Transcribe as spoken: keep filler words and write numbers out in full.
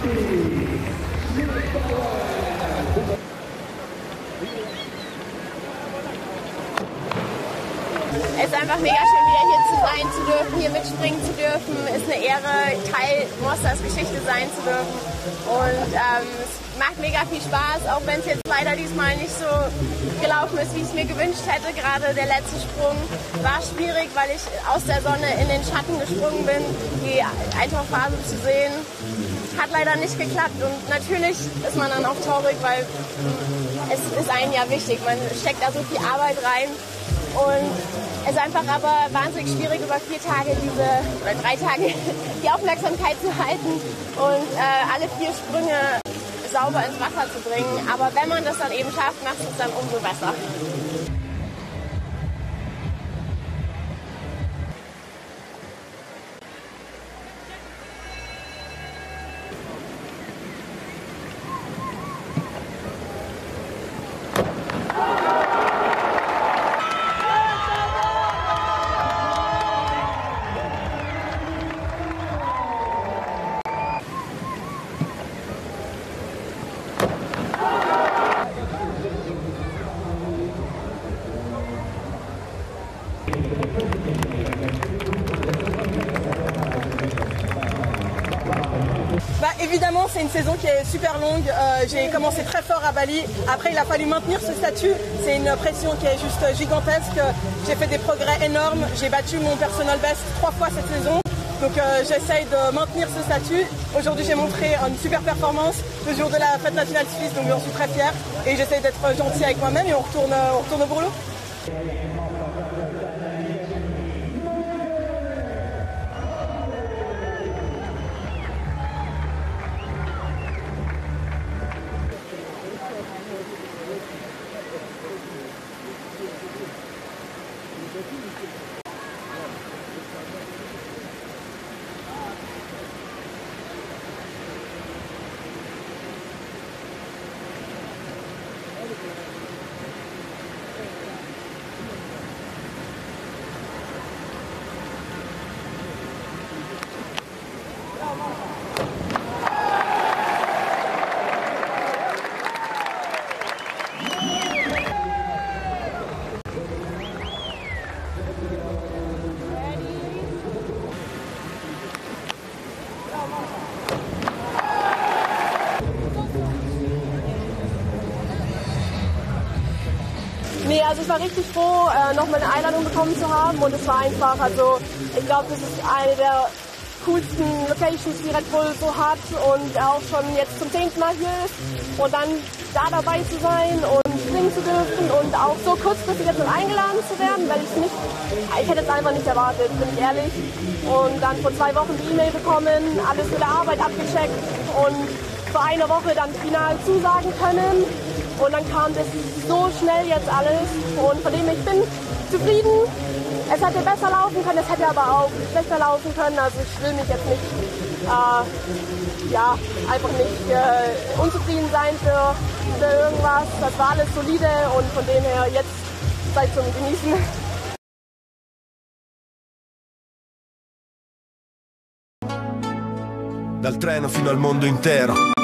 Es ist einfach mega schön, wieder hier zu sein zu dürfen, hier mitspringen zu dürfen. Es ist eine Ehre, Teil Mosters Geschichte sein zu dürfen. Und ähm, es macht mega viel Spaß, auch wenn es jetzt leider diesmal nicht so gelaufen ist, wie ich es mir gewünscht hätte. Gerade der letzte Sprung war schwierig, weil ich aus der Sonne in den Schatten gesprungen bin, die Eintauchphase zu sehen. Hat leider nicht geklappt und natürlich ist man dann auch traurig, weil es ist einem ja wichtig. Man steckt da so viel Arbeit rein. Und es ist einfach aber wahnsinnig schwierig, über vier Tage diese, oder drei Tage, die Aufmerksamkeit zu halten und äh, alle vier Sprünge sauber ins Wasser zu bringen. Aber wenn man das dann eben schafft, macht es dann umso besser. Bah, évidemment, c'est une saison qui est super longue. Euh, j'ai commencé très fort à Bali. Après, il a fallu maintenir ce statut. C'est une pression qui est juste gigantesque. J'ai fait des progrès énormes. J'ai battu mon personal best trois fois cette saison. Donc euh, j'essaye de maintenir ce statut. Aujourd'hui, j'ai montré une super performance le jour de la fête nationale suisse, donc j'en suis très fière. Et j'essaye d'être gentil avec moi-même et on retourne, on retourne au boulot. Nee, also ich war richtig froh, äh, nochmal eine Einladung bekommen zu haben und es war einfach, also ich glaube, das ist eine der coolsten Locations, die Red Bull so hat und auch schon jetzt zum zehnten Mal hier ist und dann da dabei zu sein und springen zu dürfen und auch so kurzfristig jetzt noch eingeladen zu werden, weil ich nicht, ich hätte es einfach nicht erwartet, bin ich ehrlich. Und dann vor zwei Wochen die E-Mail bekommen, alles mit der Arbeit abgecheckt und vor einer Woche dann final zusagen können. Und dann kam das so schnell jetzt alles und von dem ich bin zufrieden. Es hätte besser laufen können, es hätte aber auch schlechter laufen können. Also ich will mich jetzt nicht, äh, ja, einfach nicht äh, unzufrieden sein für, für irgendwas. Das war alles solide und von dem her jetzt Zeit zum Genießen. Dal treno fino al mondo intero.